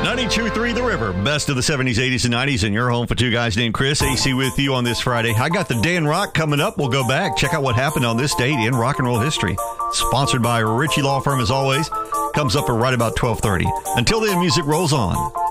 92.3 The River, best of the 70s, 80s, and 90s, and your home for two guys named Chris. AC with you on this Friday. I got the Day in Rock coming up. We'll go back, check out what happened on this date in rock and roll history. Sponsored by Ritchie Law Firm, as always. Comes up at right about 12:30. Until then, music rolls on.